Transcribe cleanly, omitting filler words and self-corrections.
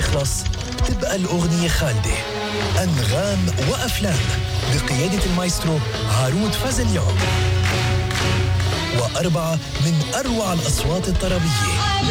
يخلص تبقى الأغنية خالدة. أنغام وأفلام بقيادة المايسترو هارون فازليان، وأربعة من أروع الأصوات الطربية.